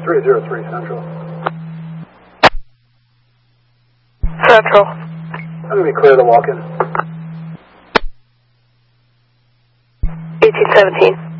303 Central. Central. I'm going to be clear to walk in. 1817.